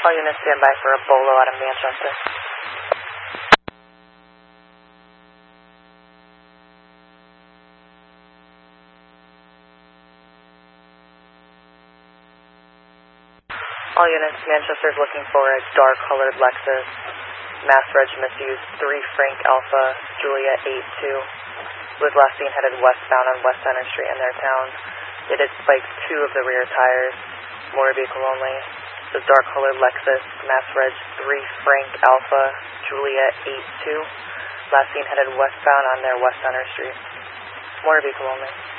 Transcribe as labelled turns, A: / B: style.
A: All units stand by for a bolo out of Manchester. All units, Manchester is looking for a dark-colored Lexus, Mass Reg misuse 3 Frank Alpha, Juliet 82, was last seen headed westbound on West Center Street in their town. It had spiked 2 of the rear tires, motor vehicle only. The dark-colored Lexus, Mass Reg 3 Frank Alpha, Juliet 82, last seen headed westbound on their West Center Street. Motor vehicle only.